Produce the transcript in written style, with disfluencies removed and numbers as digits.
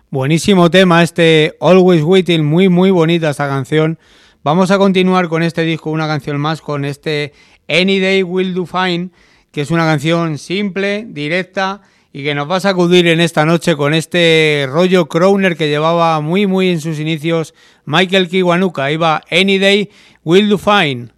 Buenísimo tema este Always Waiting, muy bonita esta canción. Vamos a continuar con este disco, una canción más, con este Any Day Will Do Fine, que es una canción simple, directa y que nos va a sacudir en esta noche con este rollo crooner que llevaba muy en sus inicios Michael Kiwanuka. Ahí va Any Day Will Do Fine.